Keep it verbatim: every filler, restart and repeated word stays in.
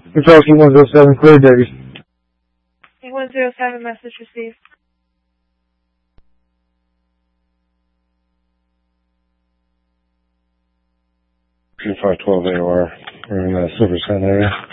Control E one zero seven, clear Debbie. E one zero seven, message received. Two five twelve A O R. We're in the Silver Sun area.